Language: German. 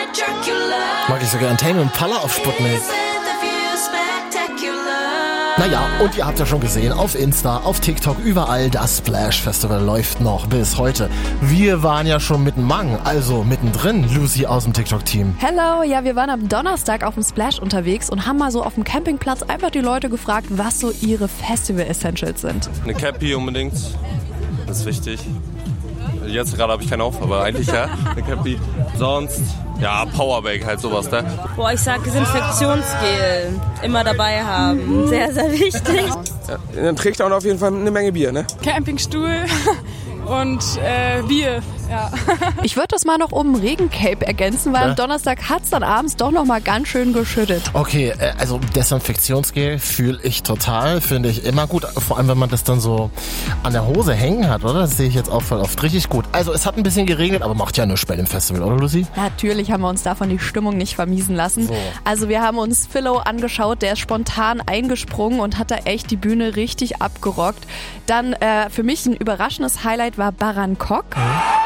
Mag ich sogar Tame Impala auf Sputnik. Naja, und ihr habt ja schon gesehen, auf Insta, auf TikTok, überall, das Splash Festival läuft noch bis heute. Wir waren ja schon also mittendrin, Lucy aus dem TikTok-Team. Hello, ja, wir waren am Donnerstag auf dem Splash unterwegs und haben mal so auf dem Campingplatz einfach die Leute gefragt, was so ihre Festival-Essentials sind. Eine Cappy unbedingt, das ist wichtig. Jetzt gerade habe ich keine auf, aber eigentlich ja, eine Cappy. Sonst, ja, Powerbank, halt sowas, ne? Boah, ich sag Desinfektionsgel immer dabei haben. Sehr, sehr wichtig. Ja, dann trägt er auch auf jeden Fall eine Menge Bier, ne? Campingstuhl und Bier, ja. Ich würde das mal noch um Regencape ergänzen, weil am Donnerstag hat es dann abends doch noch mal ganz schön geschüttet. Okay, also Desinfektionsgel fühle ich total, finde ich immer gut. Vor allem, wenn man das dann so an der Hose hängen hat, oder? Das sehe ich jetzt auch voll oft richtig gut. Also es hat ein bisschen geregnet, aber macht ja nichts bei dem Festival, oder Lucy? Natürlich haben wir uns davon die Stimmung nicht vermiesen lassen. So. Also wir haben uns Philo angeschaut, der ist spontan eingesprungen und hat da echt die Bühne richtig abgerockt. Dann für mich ein überraschendes Highlight war Baran Kok.